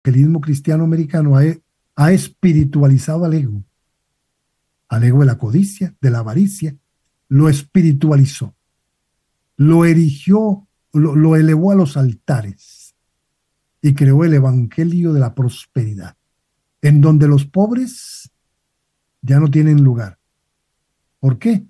evangelismo cristiano americano ha espiritualizado al ego de la codicia, de la avaricia, lo espiritualizó, lo erigió, lo elevó a los altares y creó el evangelio de la prosperidad, en donde los pobres ya no tienen lugar. ¿Por qué?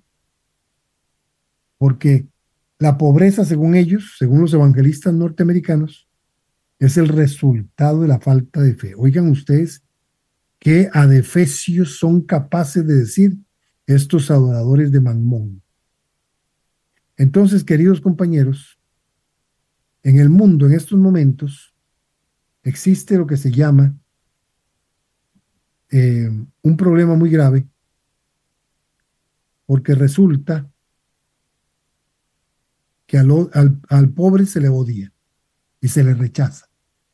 Porque la pobreza, según ellos, según los evangelistas norteamericanos, es el resultado de la falta de fe. Oigan ustedes qué adefesios son capaces de decir estos adoradores de Mamón. Entonces, queridos compañeros, en el mundo en estos momentos existe lo que se llama un problema muy grave, porque resulta que al pobre se le odia y se le rechaza.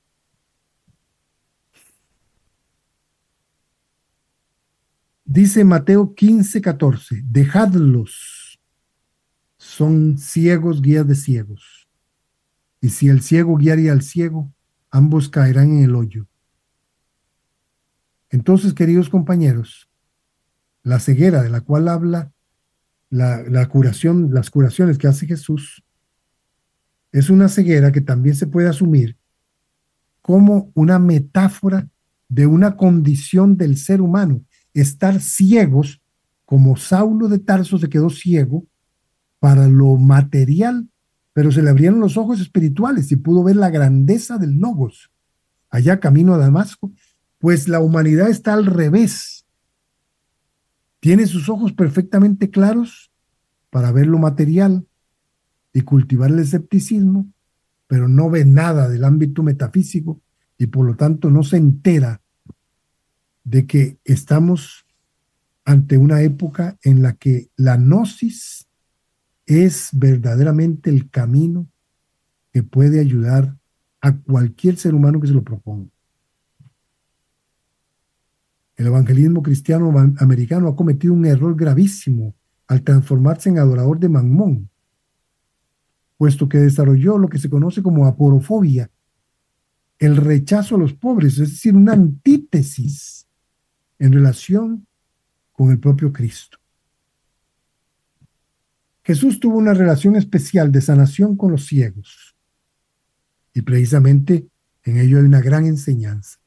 Dice Mateo 15:14, dejadlos, son ciegos guías de ciegos. Y si el ciego guiaría al ciego, ambos caerán en el hoyo. Entonces, queridos compañeros, la ceguera de la cual habla la curación, las curaciones que hace Jesús, es una ceguera que también se puede asumir como una metáfora de una condición del ser humano, estar ciegos, como Saulo de Tarso se quedó ciego para lo material, pero se le abrieron los ojos espirituales y pudo ver la grandeza del Logos, allá camino a Damasco. Pues la humanidad está al revés, tiene sus ojos perfectamente claros para ver lo material y cultivar el escepticismo, pero no ve nada del ámbito metafísico y por lo tanto no se entera de que estamos ante una época en la que la gnosis es verdaderamente el camino que puede ayudar a cualquier ser humano que se lo proponga. El evangelismo cristiano americano ha cometido un error gravísimo al transformarse en adorador de Mamón, puesto que desarrolló lo que se conoce como aporofobia, el rechazo a los pobres, es decir, una antítesis en relación con el propio Cristo. Jesús tuvo una relación especial de sanación con los ciegos y precisamente en ello hay una gran enseñanza.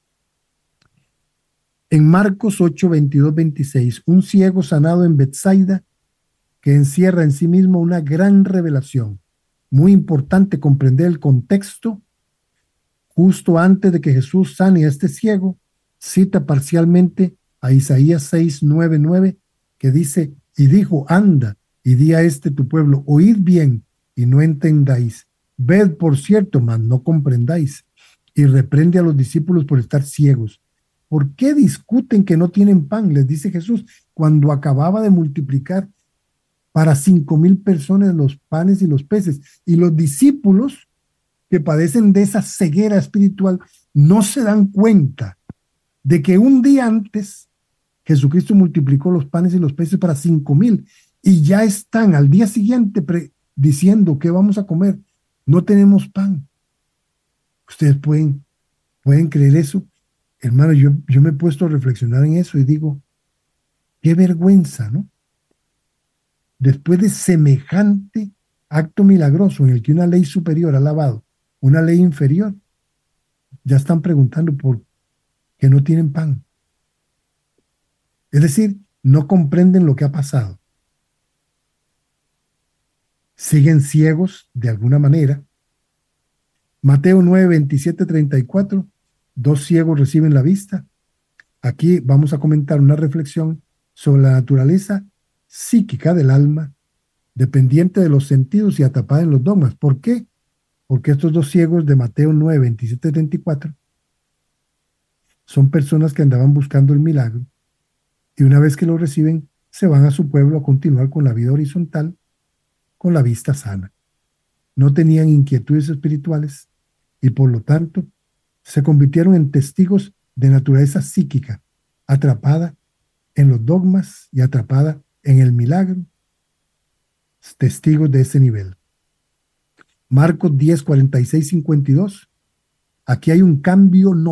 En Marcos 8, 22, 26, un ciego sanado en Betsaida que encierra en sí mismo una gran revelación. Muy importante comprender el contexto. Justo antes de que Jesús sane a este ciego, cita parcialmente a Isaías 6, 9, 9, que dice, y dijo, anda y di a este tu pueblo, oíd bien y no entendáis, ved por cierto, mas no comprendáis, y reprende a los discípulos por estar ciegos. ¿Por qué discuten que no tienen pan? Les dice Jesús, cuando acababa de multiplicar para 5,000 personas los panes y los peces, y los discípulos que padecen de esa ceguera espiritual no se dan cuenta de que un día antes Jesucristo multiplicó los panes y los peces para 5,000 y ya están al día siguiente diciendo ¿qué vamos a comer? No tenemos pan. Ustedes pueden creer eso. Hermano, yo me he puesto a reflexionar en eso y digo, qué vergüenza, ¿no? Después de semejante acto milagroso en el que una ley superior ha lavado una ley inferior, ya están preguntando por qué no tienen pan. Es decir, no comprenden lo que ha pasado. Siguen ciegos de alguna manera. Mateo 9, 27, 34, 2 ciegos reciben la vista. Aquí vamos a comentar una reflexión sobre la naturaleza psíquica del alma, dependiente de los sentidos y atrapada en los dogmas. ¿Por qué? Porque estos 2 ciegos de Mateo 9, 27, 34 son personas que andaban buscando el milagro y una vez que lo reciben, se van a su pueblo a continuar con la vida horizontal, con la vista sana. No tenían inquietudes espirituales y por lo tanto se convirtieron en testigos de naturaleza psíquica, atrapada en los dogmas y atrapada en el milagro, testigos de ese nivel. Marcos 10, 46, 52. Aquí hay un cambio